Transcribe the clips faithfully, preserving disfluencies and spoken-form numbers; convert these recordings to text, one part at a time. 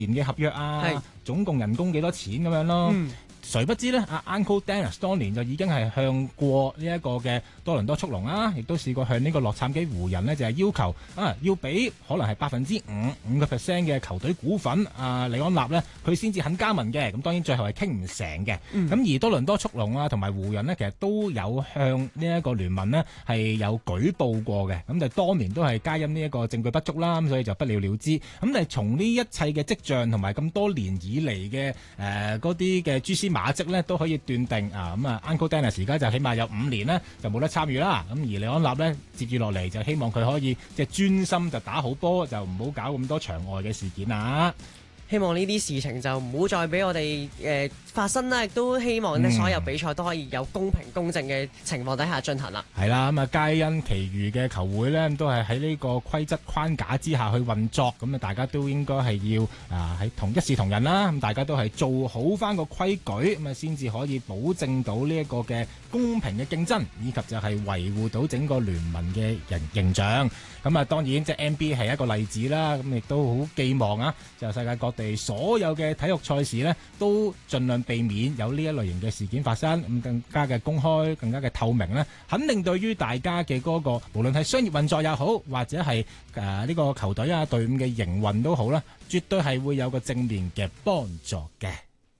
年嘅合約啊，總共人工幾多錢咁樣咯。嗯誰不知呢？阿 Uncle Dennis 當年就已經係向過呢一個嘅多倫多速龍啦，亦都試過向呢個洛杉磯湖人呢，就係、是、要求啊，要俾可能係百分之五五個 percent 嘅球隊股份，啊李安納呢，佢先至肯加盟嘅。咁當然最後係傾唔成嘅。咁、嗯、而多倫多速龍啊同埋湖人呢，其實都有向呢一個聯盟呢係有舉報過嘅。咁就當年都係皆因呢一個證據不足啦，咁所以就不了了之。咁但係從呢一切嘅跡象同埋咁多年以嚟嘅誒嗰啲嘅蛛絲馬跡咧都可以斷定啊，咁啊 Uncle Dennis 而家就起碼有五年呢就冇得參與啦。咁而李安納呢，接住落嚟就希望佢可以即係專心就打好波，就唔好搞咁多場外嘅事件啦。 希望呢啲事情就唔好再俾我哋誒、呃、發生啦，亦都希望呢所有比賽都可以有公平公正嘅情況底下進行啦。 係啦，咁啊，皆因其餘嘅球會呢都係喺呢個規則框架之下去運作，咁啊，大家都應該係要啊喺同一視同仁啦。咁大家都係做好翻個規矩，咁啊，先至可以保證到呢一個嘅公平嘅競爭，以及就係維護到整個聯盟嘅人形象。咁啊，當然即係 N B A 係一個例子啦。咁亦都好寄望啊，就世界各地所有嘅體育賽事呢，都盡量避免有呢一類型嘅事件發生，咁更加嘅公開、更加嘅透明呢，肯定對於大家嘅嗰個無論係商業運作也好，或者係誒呢個球隊啊隊伍嘅營運都好啦，絕對係會有個正面嘅幫助嘅。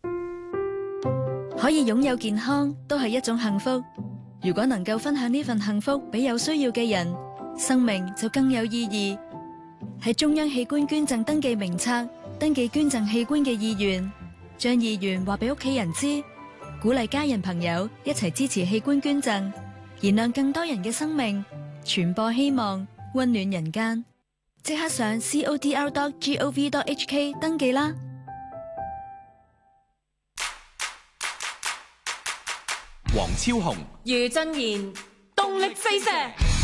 可以擁有健康都係一種幸福，如果能夠分享呢份幸福俾有需要嘅人，生命就更有意義。喺中央器官捐贈登記名冊登記捐贈器官嘅意願，將意願話俾屋企人知，鼓勵家人朋友一齊支持器官捐贈，燃亮更多人嘅生命，傳播希望，溫暖人間。即刻上 c o d r dot gov dot h k 登記啦！ 黃超雄、 余振賢，動力四射。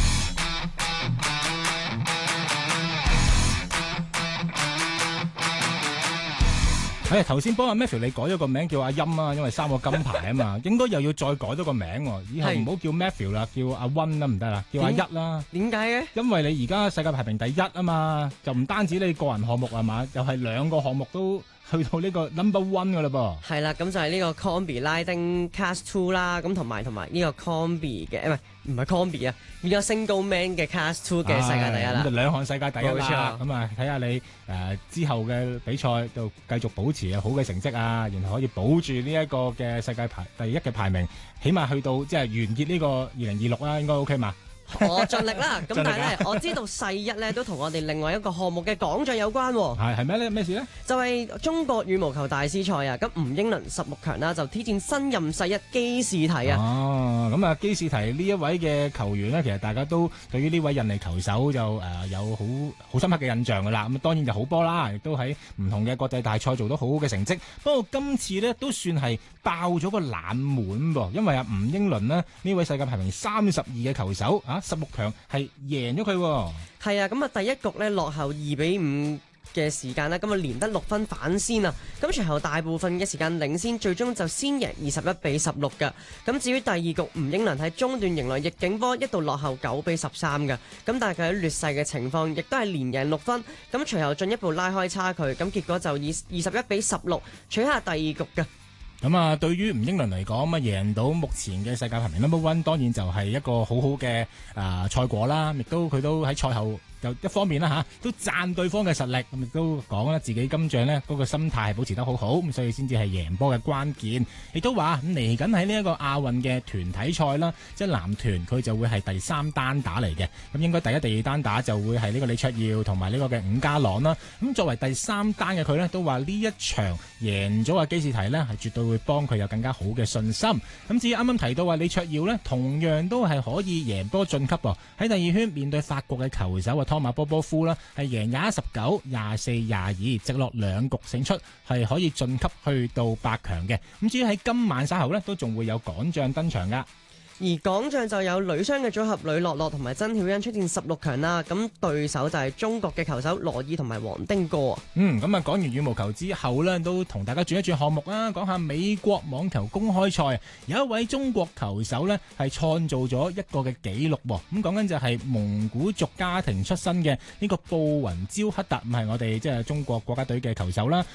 誒頭先幫阿 Matthew 你改咗個名叫阿音啊，因為三個金牌啊嘛，應該又要再改多個名喎。以後唔好叫 Matthew 啦，叫阿 One 啦，唔得啦，叫阿一啦。 點解嘅？ 因為你而家世界排名第一啊嘛，就唔單止你個人項目係嘛，又係兩個項目都去到呢個 number one 噶啦噃。 係啦，咁就係呢個 Combi 拉丁 Class Two 啦，咁同埋同埋呢個 Combi 嘅，唔係唔係 Combi 啊，而家 Single Man 嘅 Class Two 嘅世界第一啦。 咁就兩項世界第一啦。 冇錯。 咁啊，睇下你誒、呃、之後嘅比賽就繼續保持好嘅成績啊，然後可以保住呢一個嘅世界排第一嘅排名，起碼去到即係完結呢個二零二六啦，應該 OK 嘛？ 我盡力啦，咁但係咧，我知道世一咧都同我哋另外一個項目嘅獎獎有關喎。 係係咩咧？咩事咧？ 就係中國羽毛球大師賽啊！咁吳英倫十六強啦，就挑戰新任世一基士提啊！ 哦，咁啊基士提呢一位嘅球員呢，其實大家都對於呢位印尼球手就誒、呃、有好好深刻嘅印象噶啦。咁當然就好波啦，亦都喺唔同嘅國際大賽做到好好嘅成績。不過今次呢，都算係爆咗個冷門噃，因為啊吳英倫呢，呢位世界排名三十二嘅球手啊，十六強係贏咗佢。 係啊，咁啊第一局呢，落後二比五嘅時間啦，咁啊連得六分反先啊，咁隨後大部分嘅時間領先，最終就先贏二十一比十六㗎。咁至於第二局，吳英倫喺中段迎來逆境波，一度落後九比十三㗎。咁但係佢喺劣勢嘅情況，亦都係連贏六分。咁隨後進一步拉開差距，咁結果就以二十一比十六取下第二局㗎。 咁啊，對於吳英倫嚟講，啊贏到目前嘅世界排名 number one， 當然就係一個好好嘅啊賽果啦。亦都佢都喺賽後就一方面啦嚇，都讚對方嘅實力，咁亦都講啦自己今仗呢嗰個心態係保持得好好，咁所以先至係贏波嘅關鍵。亦都話咁嚟緊喺呢一個亞運嘅團體賽啦，即係男團佢就會係第三單打嚟嘅，咁應該第一、第二單打就會係呢個李卓耀同埋呢個嘅伍家朗啦。咁作為第三單嘅佢呢，都話呢一場贏咗阿基士提呢，係絕對會幫佢有更加好嘅信心。咁至於啱啱提到話李卓耀呢，同樣都係可以贏波晉級喎。喺第二圈面對法國嘅球手啊湯馬波波夫啦，係贏廿一十九、廿四、廿二，直落兩局勝出，係可以晉級去到八強嘅。咁至於喺今晚稍後呢，都仲會有港將登場噶。 而港將就有女雙嘅組合呂樂樂同埋曾曉欣出戰十六強啦，咁對手就係中國嘅球手羅伊同埋黃丁哥啊。 嗯，咁啊講完羽毛球之後呢，都同大家轉一轉項目啦，講下美國網球公開賽，有一位中國球手呢係創造咗一個嘅紀錄喎。咁講緊就係蒙古族家庭出身嘅呢個布雲焦克特，咁係我哋即係中國國家隊嘅球手啦。